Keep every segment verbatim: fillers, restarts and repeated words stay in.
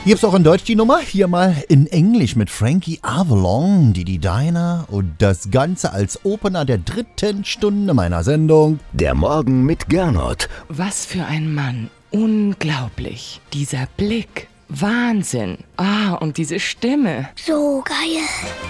Gibt's auch in Deutsch die Nummer? Hier mal in Englisch mit Frankie Avalon, Didi Diner und das Ganze als Opener der dritten Stunde meiner Sendung. Der Morgen mit Gernot. Was für ein Mann. Unglaublich. Dieser Blick. Wahnsinn. Ah, und diese Stimme. So geil.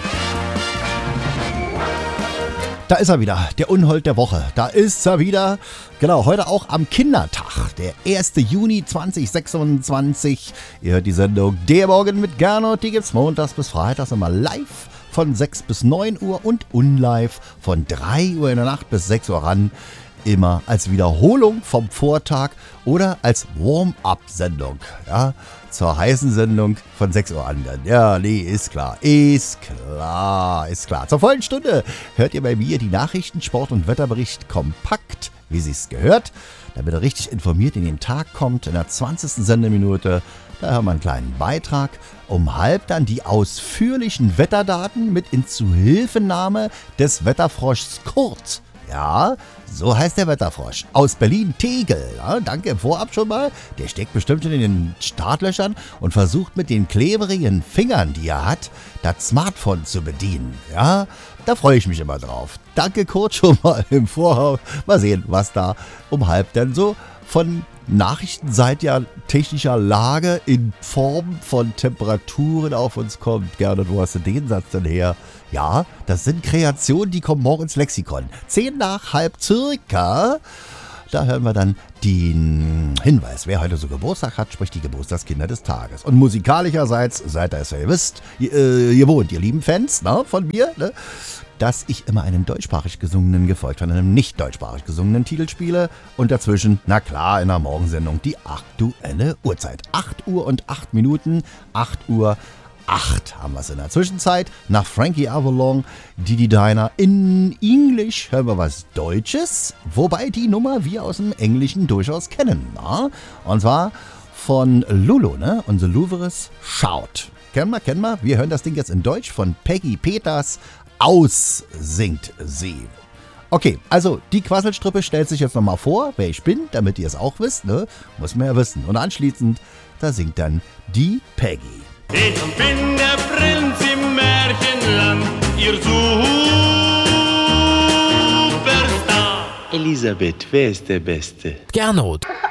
Da ist er wieder, der Unhold der Woche. Da ist er wieder. Genau, heute auch am Kindertag, der ersten Juni zweitausendsechsundzwanzig. Ihr hört die Sendung Der Morgen mit Gernot. Die gibt's montags bis freitags immer live von sechs bis neun Uhr und unlive von drei Uhr in der Nacht bis sechs Uhr ran. Immer als Wiederholung vom Vortag oder als Warm-up-Sendung. Ja, zur heißen Sendung von sechs Uhr an dann. Ja, nee, ist klar. Ist klar, ist klar. Zur vollen Stunde hört ihr bei mir die Nachrichten, Sport- und Wetterbericht kompakt, wie sich's gehört. Damit ihr richtig informiert in den Tag kommt, in der zwanzigsten Sendeminute, da hören wir einen kleinen Beitrag. Um halb dann die ausführlichen Wetterdaten mit in Zuhilfenahme des Wetterfroschs Kurt. Ja, so heißt der Wetterfrosch. Aus Berlin-Tegel. Ja, danke im Vorab schon mal. Der steckt bestimmt schon in den Startlöchern und versucht mit den kleberigen Fingern, die er hat, das Smartphone zu bedienen. Ja, da freue ich mich immer drauf. Danke Kurt schon mal im Vorhaus. Mal sehen, was da um halb denn so von nachrichtenseitiger technischer Lage in Form von Temperaturen auf uns kommt. Gernot, wo hast du den Satz denn her? Ja, das sind Kreationen, die kommen morgen ins Lexikon. Zehn nach halb circa. Da hören wir dann den Hinweis, wer heute so Geburtstag hat, sprich die Geburtstagskinder des Tages. Und musikalischerseits, seid ihr es ja, ihr wisst, ihr, äh, ihr wohnt, ihr lieben Fans, ne, von mir, ne, dass ich immer einen deutschsprachig gesungenen gefolgt von einem nicht deutschsprachig gesungenen Titel spiele und dazwischen, na klar, in der Morgensendung die aktuelle Uhrzeit. acht Uhr und acht Minuten, acht Uhr acht haben wir es in der Zwischenzeit. Nach Frankie Avalon, Didi Diner. In Englisch hören wir was Deutsches, wobei die Nummer wir aus dem Englischen durchaus kennen. Na? Und zwar von Lulu, ne? Und The Louvres Shout. Kennen wir, kennen wir. Wir hören das Ding jetzt in Deutsch von Peggy Peters. Aus singt sie. Okay, also die Quasselstrippe stellt sich jetzt nochmal vor, wer ich bin, damit ihr es auch wisst, ne? Muss man ja wissen. Und anschließend, da singt dann die Peggy. Ich bin der Prinz im Märchenland, ihr Superstar. Elisabeth, wer ist der Beste? Gernot.